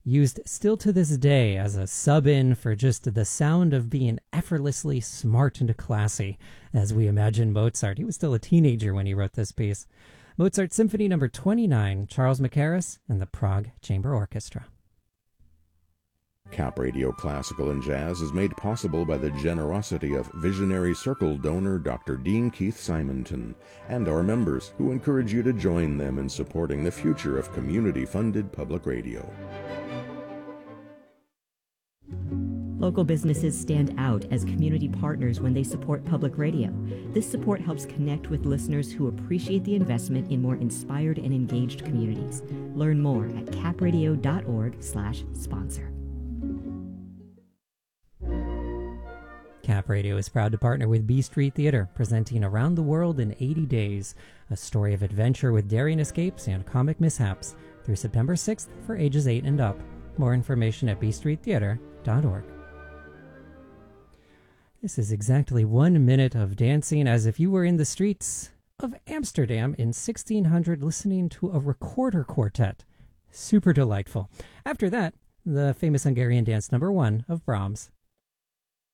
used still to this day as a sub-in for just the sound of being effortlessly smart and classy, as we imagine Mozart. He was still a teenager when he wrote this piece. Mozart Symphony No. 29, Charles Mackerras and the Prague Chamber Orchestra. Cap Radio Classical and Jazz is made possible by the generosity of Visionary Circle donor Dr. Dean Keith Simonton and our members, who encourage you to join them in supporting the future of community-funded public radio. Local businesses stand out as community partners when they support public radio. This support helps connect with listeners who appreciate the investment in more inspired and engaged communities. Learn more at capradio.org/sponsor. Cap Radio is proud to partner with B Street Theater, presenting Around the World in 80 Days, a story of adventure with daring escapes and comic mishaps, through September 6th for ages 8 and up. More information at bstreettheater.org. This is exactly 1 minute of dancing as if you were in the streets of Amsterdam in 1600 listening to a recorder quartet. Super delightful. After that, the famous Hungarian dance number 1 of Brahms.